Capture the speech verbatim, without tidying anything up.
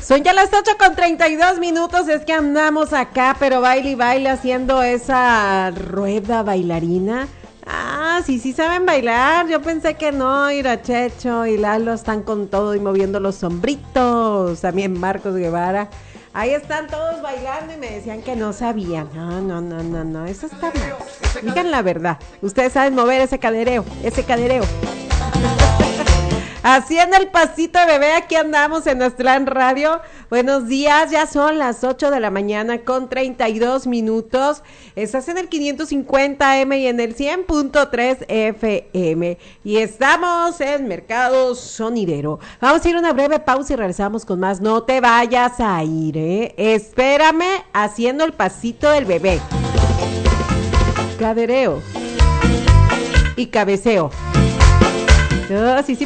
Son ya las ocho con treinta y dos minutos, es que andamos acá, pero baile y baile haciendo esa rueda bailarina. Ah, sí, sí saben bailar, yo pensé que no, Irachecho y Lalo están con todo y moviendo los sombritos, también Marcos Guevara. Ahí están todos bailando y me decían que no sabían. No, no, no, no, no, eso está mal. Digan la verdad, ustedes saben mover ese cadereo, ese cadereo. Haciendo el pasito de bebé, aquí andamos en Aztlán Radio. Buenos días, ya son las ocho de la mañana con treinta y dos minutos. Estás en el quinientos cincuenta eme y en el cien punto tres efe eme. Y estamos en Mercado Sonidero. Vamos a ir a una breve pausa y regresamos con más. No te vayas a ir, ¿eh? Espérame haciendo el pasito del bebé. Cadereo y cabeceo. Oh, sí, sí.